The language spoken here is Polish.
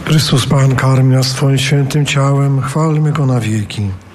Chrystus Pan karmi nas swoim świętym ciałem, chwalmy Go na wieki.